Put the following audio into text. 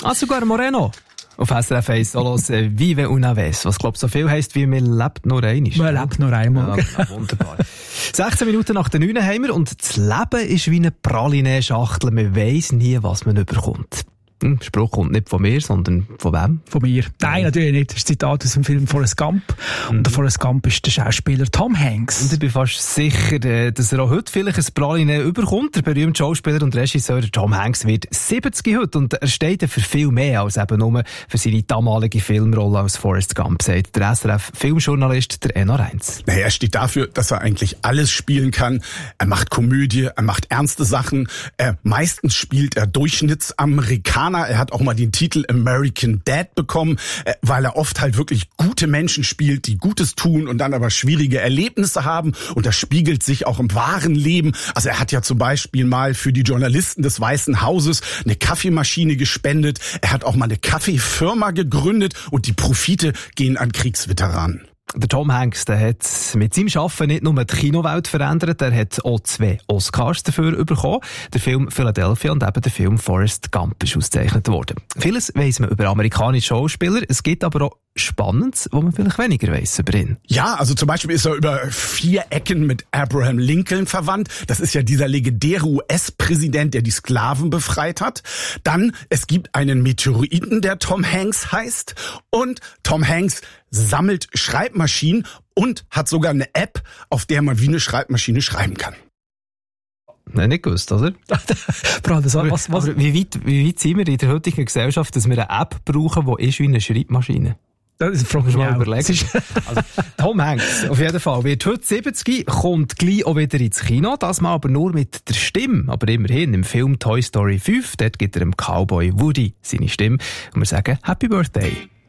Ah, sogar Moreno. Auf SRF 1 Solos Vive una vez. Was, glaub so viel heisst wie «Man lebt nur einmal». Man lebt nur einmal. Ja, wunderbar. 16 Minuten nach der 9 haben wir und das Leben ist wie eine Praline-Schachtel. Man weiss nie, was man überkommt. Der Spruch kommt nicht von mir, sondern von wem? Von mir. Nein, natürlich nicht. Das ist ein Zitat aus dem Film Forrest Gump. Und der Forrest Gump ist der Schauspieler Tom Hanks. Und ich bin fast sicher, dass er auch heute vielleicht ein Praline überkommt. Der berühmte Schauspieler und Regisseur Tom Hanks wird 70 heute und er steht für viel mehr als eben nur für seine damalige Filmrolle als Forrest Gump, sagt der SRF-Filmjournalist der Enno Reins. Naja, er steht dafür, dass er eigentlich alles spielen kann. Er macht Komödie, er macht ernste Sachen. Meistens spielt er Durchschnittsamerikaner. Er hat auch mal den Titel American Dad bekommen, weil er oft halt wirklich gute Menschen spielt, die Gutes tun und dann aber schwierige Erlebnisse haben. Und das spiegelt sich auch im wahren Leben. Also er hat ja zum Beispiel mal für die Journalisten des Weißen Hauses eine Kaffeemaschine gespendet. Er hat auch mal eine Kaffeefirma gegründet und die Profite gehen an Kriegsveteranen. Der Tom Hanks, der hat mit seinem Schaffen nicht nur die Kinowelt verändert, er hat auch 2 Oscars dafür bekommen. Der Film Philadelphia und eben der Film Forrest Gump ist ausgezeichnet worden. Vieles weiss man über amerikanische Schauspieler, es gibt aber auch Spannendes, wo man vielleicht weniger weiss über ihn. Ja, also zum Beispiel ist er über 4 Ecken mit Abraham Lincoln verwandt. Das ist ja dieser legendäre US-Präsident, der die Sklaven befreit hat. Dann, es gibt einen Meteoriten, der Tom Hanks heißt. Und Tom Hanks sammelt Schreibmaschinen und hat sogar eine App, auf der man wie eine Schreibmaschine schreiben kann. Nein, nicht gewusst, oder? Aber wie weit sind wir in der heutigen Gesellschaft, dass wir eine App brauchen, die ist wie eine Schreibmaschine? Das frage ich mich mal überlegen. Also, Tom Hanks, auf jeden Fall, wird heute 70, kommt gleich auch wieder ins Kino, das mal aber nur mit der Stimme. Aber immerhin, im Film Toy Story 5, dort gibt er dem Cowboy Woody seine Stimme. Und wir sagen Happy Birthday.